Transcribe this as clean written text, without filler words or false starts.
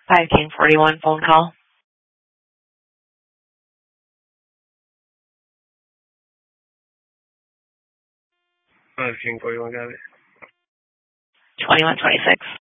5 King 41 phone call. 5 King 41, got it. 2126.